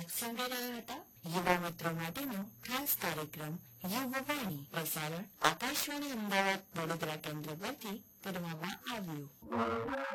દર્શક સાંભળી રહ્યા હતા યુવા મિત્રો માટેનો ખાસ કાર્યક્રમ યુવવાણી. પ્રસારણ આકાશવાણી અમદાવાદ વડોદરા કેન્દ્ર પરથી કરવામાં આવ્યું.